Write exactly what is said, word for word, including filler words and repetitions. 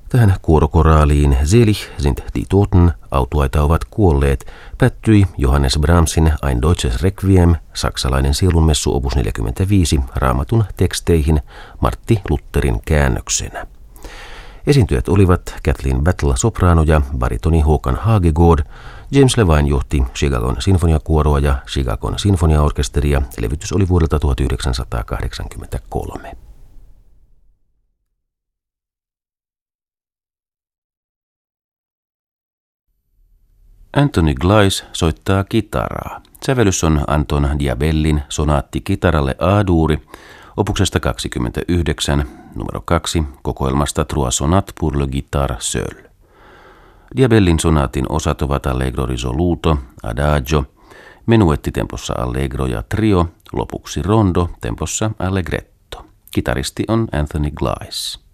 Tähän kuorokoraaliin Selig sind die Toten, autuaita ovat kuolleet, päättyi Johannes Brahmsin Ein deutsches Requiem, saksalainen sielunmessu opus neljäkymmentäviisi, Raamatun teksteihin Martti Lutherin käännöksenä. Esiintyjät olivat Kathleen Battle sopraano ja baritoni Håkan Hagegård. James Levine johti Chicagon sinfoniakuoroa ja Chicagon sinfoniaorkesteria. Levytys oli vuodelta tuhatyhdeksänsataakahdeksankymmentäkolme. Anthony Gleis soittaa kitaraa. Sävellys on Anton Diabellin sonaatti kitaralle A-duuri, opuksesta kaksikymmentäyhdeksän, numero kaksi, kokoelmasta Trois sonates pour le guitare seul. Diabellin sonaatin osat ovat allegro risoluto, adagio, menuetti tempossa allegro ja trio, lopuksi rondo tempossa allegretto. Kitaristi on Anthony Gleis.